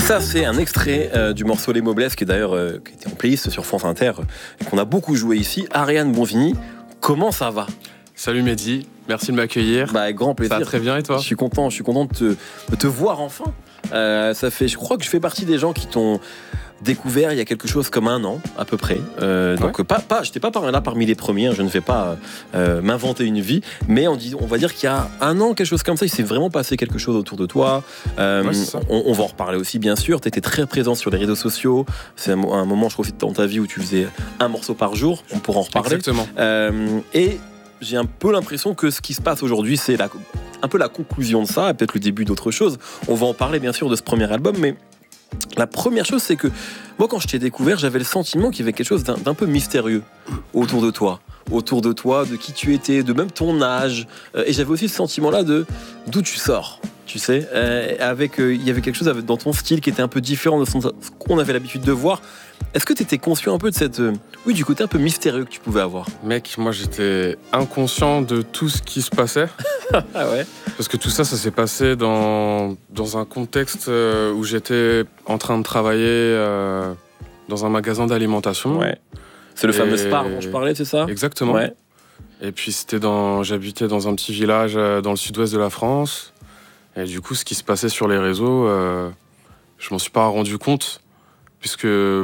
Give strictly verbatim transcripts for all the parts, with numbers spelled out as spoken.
Ça, c'est un extrait euh, du morceau Les Mots Blesses, qui est d'ailleurs euh, qui était en playlist sur France Inter, euh, et qu'on a beaucoup joué ici. Ariane Bonvigny, comment ça va ? Salut Mehdi, merci de m'accueillir. Bah, grand plaisir. Ça va très bien et toi ? Je suis content, je suis content de te, de te voir enfin. Euh, ça fait, je crois que je fais partie des gens qui t'ont découvert il y a quelque chose comme un an à peu près. Euh, donc ouais. pas, pas, j'étais pas par là parmi les premiers. Hein, je ne vais pas euh, m'inventer une vie, mais on dit, on va dire qu'il y a un an quelque chose comme ça, il s'est vraiment passé quelque chose autour de toi. Euh, ouais, c'est ça. on, on va en reparler aussi bien sûr. Tu étais très présent sur les réseaux sociaux. C'est un, un moment, je crois, dans ta vie où tu faisais un morceau par jour. On pourra en reparler. Exactement. Euh, et j'ai un peu l'impression que ce qui se passe aujourd'hui, c'est la, un peu la conclusion de ça, et peut-être le début d'autre chose. On va en parler bien sûr de ce premier album, mais la première chose, c'est que moi, quand je t'ai découvert, j'avais le sentiment qu'il y avait quelque chose d'un, d'un peu mystérieux autour de toi. Autour de toi, de qui tu étais, de même ton âge. Euh, et j'avais aussi ce sentiment-là de d'où tu sors. Tu sais, euh, avec, euh, il y avait quelque chose dans ton style qui était un peu différent de ce qu'on avait l'habitude de voir. Est-ce que tu étais conscient un peu de cette, euh, oui, du côté un peu mystérieux que tu pouvais avoir ? Mec, moi j'étais inconscient de tout ce qui se passait. Ah ouais. Parce que tout ça, ça s'est passé dans, dans un contexte où j'étais en train de travailler euh, dans un magasin d'alimentation. Ouais. C'est le Et... fameux Spar dont je parlais, c'est ça ? Exactement. Ouais. Et puis c'était dans, j'habitais dans un petit village dans le sud-ouest de la France. Et du coup, ce qui se passait sur les réseaux, euh, je m'en suis pas rendu compte, puisque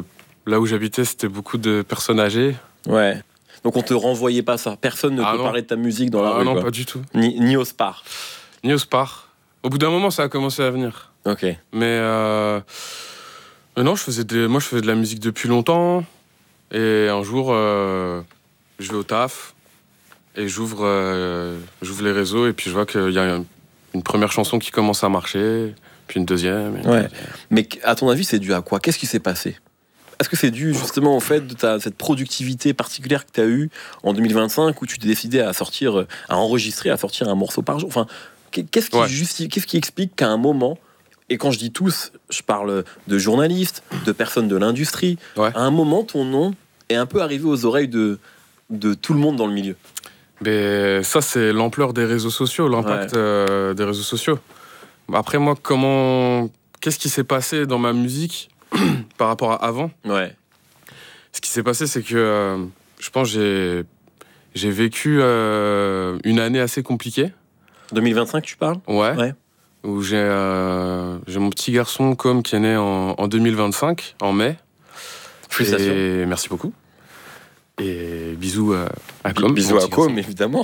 là où j'habitais, c'était beaucoup de personnes âgées. Ouais. Donc on te renvoyait pas ça. Personne ne ah peut non. parler de ta musique dans la ah rue. Non, quoi. pas du tout. Ni, ni au Spar. Ni au Spar. Au bout d'un moment, ça a commencé à venir. Ok. Mais, euh, mais non, je faisais des, moi, je faisais de la musique depuis longtemps. Et un jour, euh, je vais au taf et j'ouvre, euh, j'ouvre les réseaux et puis je vois qu'il y a une première chanson qui commence à marcher, puis une deuxième. Et une ouais. deuxième. Mais à ton avis, c'est dû à quoi ? Qu'est-ce qui s'est passé ? Est-ce que c'est dû justement au fait de ta, cette productivité particulière que tu as eue en deux mille vingt-cinq où tu t'es décidé à sortir, à enregistrer, à sortir un morceau par jour ? Enfin, qu'est-ce qui, ouais. justifie, qu'est-ce qui explique qu'à un moment, et quand je dis tous, je parle de journalistes, de personnes de l'industrie, ouais. à un moment, ton nom est un peu arrivé aux oreilles de, de tout le monde dans le milieu ? Mais ça, c'est l'ampleur des réseaux sociaux, l'impact ouais. euh, des réseaux sociaux. Après, moi, comment... Qu'est-ce qui s'est passé dans ma musique par rapport à avant ? Ouais. Ce qui s'est passé, c'est que euh, je pense que j'ai, j'ai vécu euh, une année assez compliquée. deux mille vingt-cinq, tu parles ? Ouais. ouais. Où j'ai, euh, j'ai mon petit garçon, Com, qui est né en, en deux mille vingt-cinq, en mai. Félicitations. Et merci beaucoup. Et bisous à, à Com. Bisous à Com, évidemment.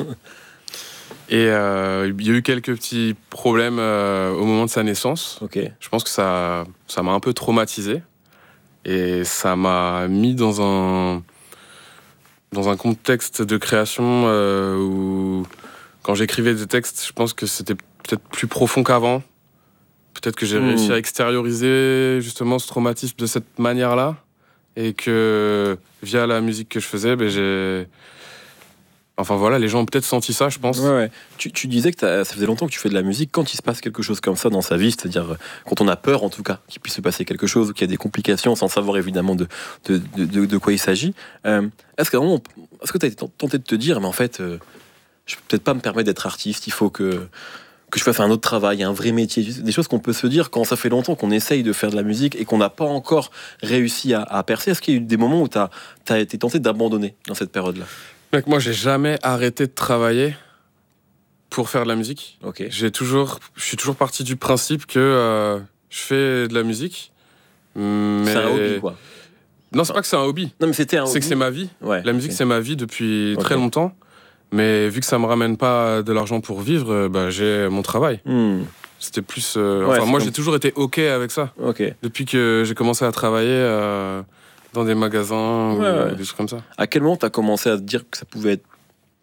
Et euh, il y a eu quelques petits problèmes euh, au moment de sa naissance. Okay. Je pense que ça, ça m'a un peu traumatisé. Et ça m'a mis dans un, dans un contexte de création euh, où, quand j'écrivais des textes, je pense que c'était peut-être plus profond qu'avant. Peut-être que j'ai mmh. réussi à extérioriser justement ce traumatisme de cette manière-là. Et que via la musique que je faisais, ben j'ai... Enfin voilà, les gens ont peut-être senti ça, je pense. Ouais, ouais. Tu, tu disais que ça faisait longtemps que tu fais de la musique. Quand il se passe quelque chose comme ça dans sa vie, c'est-à-dire quand on a peur en tout cas qu'il puisse se passer quelque chose ou qu'il y a des complications sans savoir évidemment de, de, de, de quoi il s'agit, euh, est-ce que est-ce que tu as été tenté de te dire mais en fait, euh, je peux peut-être pas me permettre d'être artiste, il faut que, que je fasse un autre travail, un vrai métier, des choses qu'on peut se dire quand ça fait longtemps qu'on essaye de faire de la musique et qu'on n'a pas encore réussi à, à percer. Est-ce qu'il y a eu des moments où tu as été tenté d'abandonner dans cette période-là ? Mec, moi, j'ai jamais arrêté de travailler pour faire de la musique. Okay. J'ai toujours, je suis toujours parti du principe que euh, je fais de la musique. Mais... C'est un hobby, quoi. Non, c'est pas que c'est un hobby. Non, mais c'était un c'est hobby. que c'est ma vie. Ouais, la musique, okay. c'est ma vie depuis okay. très longtemps. Mais vu que ça me ramène pas de l'argent pour vivre, bah, j'ai mon travail. Mm. C'était plus. Euh, ouais, enfin, moi, comme... j'ai toujours été OK avec ça. Okay. Depuis que j'ai commencé à travailler. Euh, dans des magasins ouais, ou ouais. des choses comme ça. À quel moment tu as commencé à te dire que ça pouvait être possible ?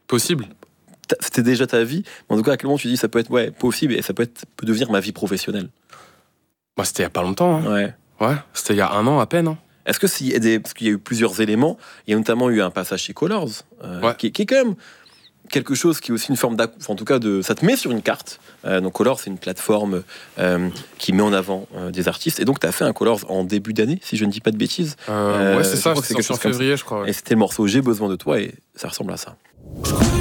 C'était déjà ta vie, mais en tout cas, à quel moment tu dis ça peut être ouais, possible et ça peut, être, peut devenir ma vie professionnelle ? Bah, c'était il y a pas longtemps. Hein. Ouais. Ouais, c'était il y a un an à peine. Hein. Est-ce que s'il y a des... Parce qu'il y a eu plusieurs éléments, il y a notamment eu un passage chez Colors, euh, ouais. qui, qui est quand même quelque chose qui est aussi une forme d'ac... Enfin, en tout cas, de... ça te met sur une carte. Euh, donc Colors, c'est une plateforme euh, qui met en avant euh, des artistes. Et donc, tu as fait un Colors en début d'année, si je ne dis pas de bêtises. Euh, euh, ouais, c'est ça, c'est c'est en février, je crois. Ouais. Et c'était le morceau J'ai besoin de toi, et ça ressemble à ça.